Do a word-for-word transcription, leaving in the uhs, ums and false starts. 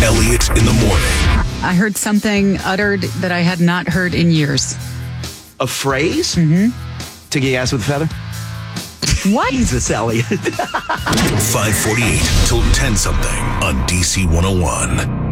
Elliott in the morning. I heard something uttered that I had not heard in years. A phrase? Mm-hmm. To get ass with a feather? What? Jesus, Elliott. five forty-eight till ten something on D C one oh one.